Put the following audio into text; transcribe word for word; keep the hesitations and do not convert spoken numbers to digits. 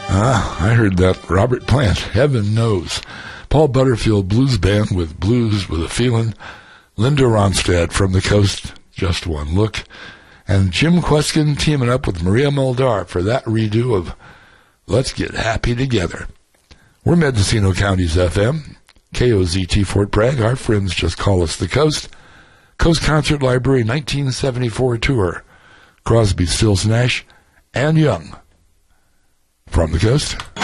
Ah, I heard that. Robert Plant, Heaven Knows. Paul Butterfield Blues Band with Blues with a Feeling. Linda Ronstadt, From the Coast, Just One Look. And Jim Kweskin teaming up with Maria Muldaur for that redo of Let's Get Happy Together. We're Mendocino County's F M, K O Z T Fort Bragg. Our friends just call us the Coast. Coast Concert Library nineteen seventy-four tour. Crosby, Stills, Nash, and Young. From the Coast.